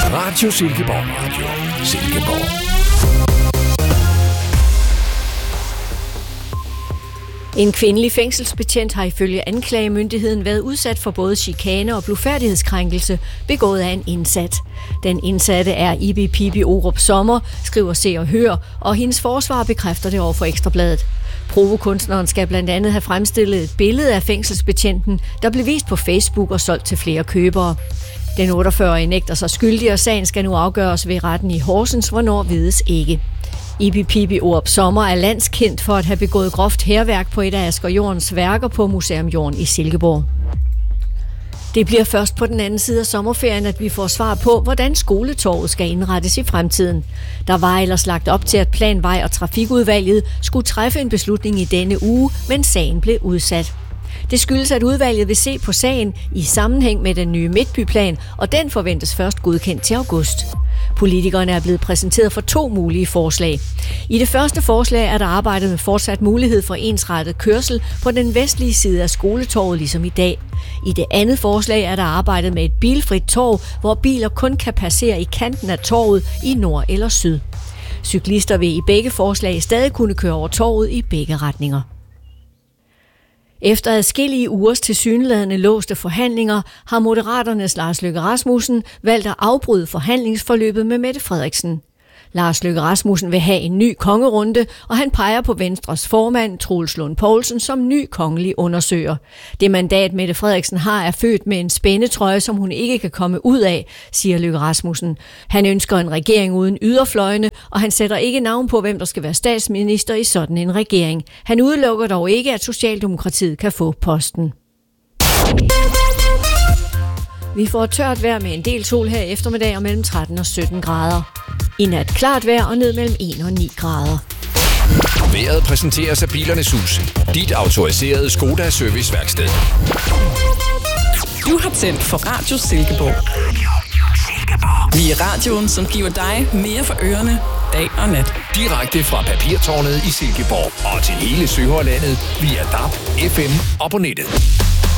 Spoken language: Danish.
Radio Silkeborg. Radio Silkeborg. En kvindelig fængselsbetjent har ifølge anklagemyndigheden været udsat for både chikane og blufærdighedskrænkelse, begået af en indsat. Den indsatte er Ibi Pibi Orup Sommer, skriver Se og Hør, og hendes forsvar bekræfter det over for Ekstrabladet. Provokunstneren skal blandt andet have fremstillet et billede af fængselsbetjenten, der blev vist på Facebook og solgt til flere købere. Den 48-årige nægter sig skyldig, og sagen skal nu afgøres ved retten i Horsens, hvornår vides ikke. Ibi Pibi Orup Sommer er landskendt for at have begået groft hærværk på et af Asger Jorns værker på Museum Jorn i Silkeborg. Det bliver først på den anden side af sommerferien, at vi får svar på, hvordan skoletorvet skal indrettes i fremtiden. Der var ellers lagt op til, at Planvej- og Trafikudvalget skulle træffe en beslutning i denne uge, men sagen blev udsat. Det skyldes, at udvalget vil se på sagen i sammenhæng med den nye Midtbyplan, og den forventes først godkendt til august. Politikerne er blevet præsenteret for 2 mulige forslag. I det første forslag er der arbejdet med fortsat mulighed for ensrettet kørsel på den vestlige side af skoletorvet ligesom i dag. I det andet forslag er der arbejdet med et bilfrit torv, hvor biler kun kan passere i kanten af torvet i nord eller syd. Cyklister vil i begge forslag stadig kunne køre over torvet i begge retninger. Efter adskillige ugers tilsyneladende låste forhandlinger har Moderaternes Lars Løkke Rasmussen valgt at afbryde forhandlingsforløbet med Mette Frederiksen. Lars Løkke Rasmussen vil have en ny kongerunde, og han peger på Venstres formand, Troels Lund Poulsen, som ny kongelig undersøger. Det mandat, Mette Frederiksen har, er født med en spændetrøje, som hun ikke kan komme ud af, siger Løkke Rasmussen. Han ønsker en regering uden yderfløjene, og han sætter ikke navn på, hvem der skal være statsminister i sådan en regering. Han udelukker dog ikke, at Socialdemokratiet kan få posten. Vi får tørt vejr med en del sol her i eftermiddag og mellem 13 og 17 grader. I nat klart vejr og ned mellem 1 og 9 grader. Vejret præsenteres af Bilernes Hus. Dit autoriserede Skoda serviceværksted. Du har tændt for Radio Silkeborg. Vi er radioen, som giver dig mere for ørerne dag og nat. Direkte fra Papirtårnet i Silkeborg og til hele Sønderlandet via DAB, FM og på nettet.